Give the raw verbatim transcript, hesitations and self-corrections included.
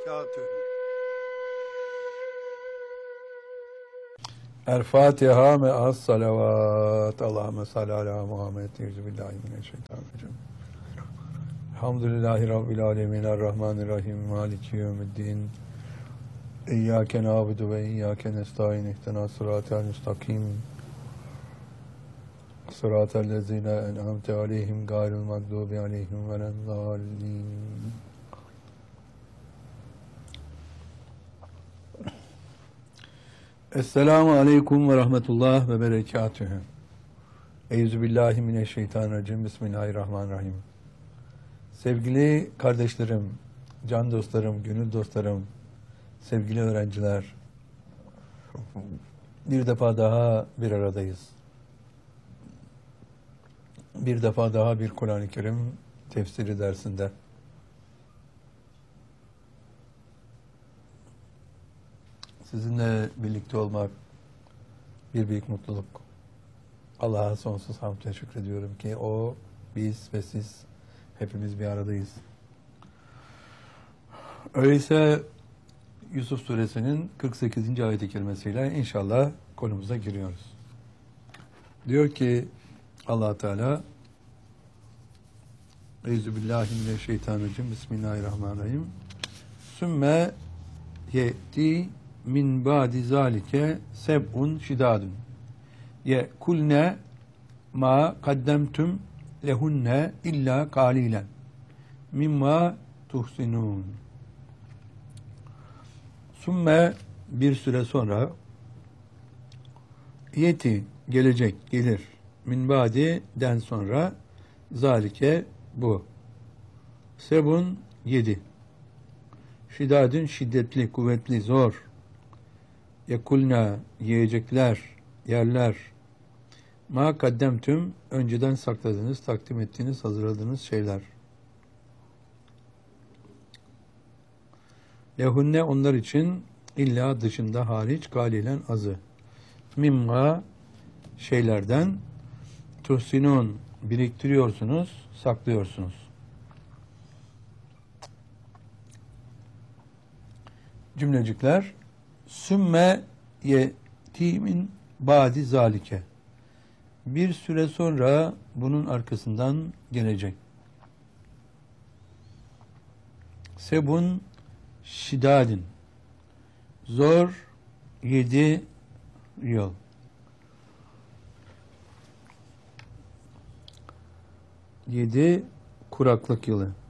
وبركاته. El-Fatiha me'as salavat. Allahümme salli ala Muhammed. Euzubillahimineşşeytanirracim. Elhamdülillahi Rabbil alemin. Errahmanirrahim. Maliki yevmiddin. İyyâke nâbudu ve iyyâke nestaîn. İhtina sıratel müstakim. Sıratel lezîne en'amte aleyhim gâyril mağdûbi aleyhim veleddâllîn. Esselamu aleyküm ve rahmetullah ve berekatühü. Euzubillahimineşşeytanirracim. Bismillahirrahmanirrahim. Sevgili kardeşlerim, can dostlarım, gönül dostlarım, sevgili öğrenciler, bir defa daha bir aradayız. Bir defa daha bir Kur'an-ı Kerim tefsiri dersinde. Sizinle birlikte olmak bir büyük mutluluk. Allah'a sonsuz hamd ve şükrediyorum ki O, biz ve siz hepimiz bir aradayız. Öyleyse Yusuf Suresinin kırk sekizinci ayet-i kerimesiyle inşallah konumuza giriyoruz. Diyor ki Allah Teala Euzubillahimineşşeytanirracim. Bismillahirrahmanirrahim. Sümme ye'ti min ba'di zalike seb'un şidadun ye'kulne ma kaddemtum lehunne illa kalilen mimma tuhsinun. Sümme bir süre sonra yeti gelecek, gelir. Min ba'di den sonra zalike bu. Sebun yedi. Şidadün şiddetli, kuvvetli, zor. Yekulna yiyecekler, yerler. Ma kaddemtüm önceden sakladığınız, takdim ettiğiniz, hazırladığınız şeyler. Lehunne onlar için illa dışında hariç galilen azı. Mimma şeylerden tuhsinun biriktiriyorsunuz, saklıyorsunuz. Cümlecikler sümme yetimin badi zalike. Bir süre sonra bunun arkasından gelecek. Sebun şidadin. Zor yedi yıl. Yedi kuraklık yılı.